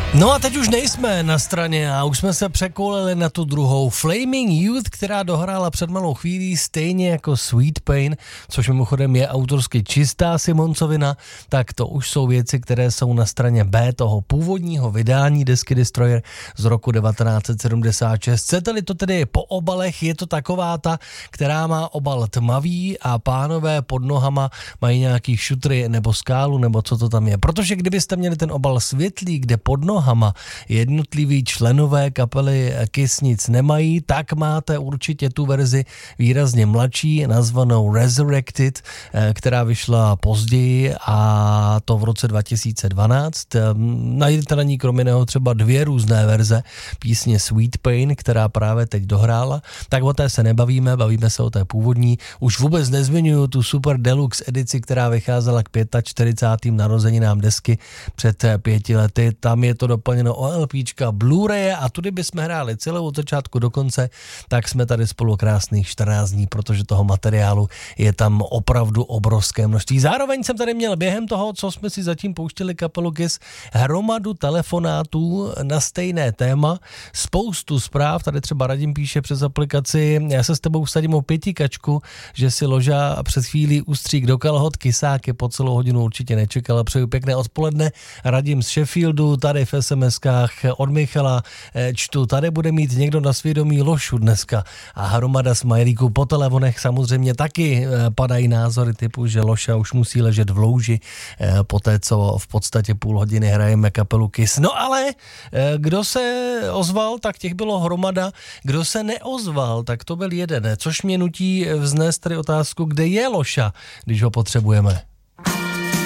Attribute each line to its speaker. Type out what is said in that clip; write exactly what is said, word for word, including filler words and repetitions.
Speaker 1: No a teď už nejsme na straně a už jsme se překolili na tu druhou. Flaming Youth, která dohrála před malou chvílí stejně jako Sweet Pain, což mimochodem je autorsky čistá Simoncovina, tak to už jsou věci, které jsou na straně B toho původního vydání desky Destroyer z roku devatenáct set sedmdesát šest. Chcete-li to tedy po obalech, je to taková ta, která má obal tmavý a pánové pod nohama mají nějaký šutry nebo skálu, nebo co to tam je. Protože kdybyste měli ten obal světlý, kde pod nohama jednotliví členové kapely Kiss nic nemají, tak máte určitě tu verzi výrazně mladší, nazvanou Resurrected, která vyšla později, a to v roce dva tisíce dvanáct. Najdete na ní kromě něho třeba dvě různé verze písně Sweet Pain, která právě teď dohrála. Tak o té se nebavíme, bavíme se o té původní. Už vůbec nezmiňuju tu super deluxe edici, která vycházela k čtyřicátým pátým narozeninám desky před pěti lety. Tam je to doplněno o LPčka, Blu-ray, a tudy bychom hráli celou od začátku do konce, tak jsme tady spolu krásných čtrnáct dní, protože toho materiálu je tam opravdu obrovské množství. Zároveň jsem tady měl během toho, co jsme si zatím pouštěli kapelu Kiss, hromadu telefonátů na stejné téma, spoustu zpráv, tady třeba Radim píše přes aplikaci: já se s tebou vsadím o pětikačku, že si Loža před chvílí ustřík do kalhot, Kisáky po celou hodinu určitě nečekal. Přeju pěkné odpoledne, Radim z Sheffieldu, tady v es em eskách od Michala čtu, tady bude mít někdo na svědomí Lošu dneska, a hromada smajlíků. Po telefonech samozřejmě taky padají názory typu, že Loša už musí ležet v louži po té, co v podstatě půl hodiny hrajeme kapelu Kiss. No ale kdo se ozval, tak těch bylo hromada. Kdo se neozval, tak to byl jeden, což mě nutí vznést tady otázku, kde je Loša, když ho potřebujeme.